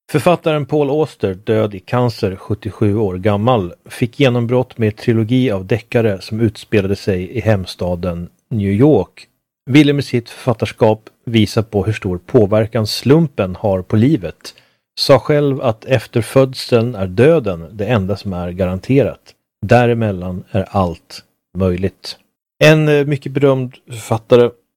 Författaren Paul Auster, död i cancer 77 år gammal, fick genombrott med trilogi av deckare som utspelade sig i hemstaden New York. Ville med sitt författarskap visa på hur stor påverkan slumpen har på livet. Sa själv att efter födseln är döden det enda som är garanterat. Däremellan är allt möjligt. En mycket berömd författare